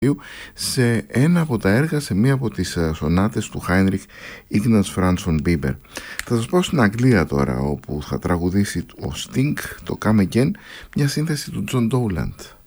σε ένα από τα έργα, σε μία από τις σονάτες του Heinrich Ignaz Franz von Bieber. Θα σας πάω στην Αγγλία τώρα, όπου θα τραγουδήσει ο Sting το Come Again, μια σύνθεση του John Dowland.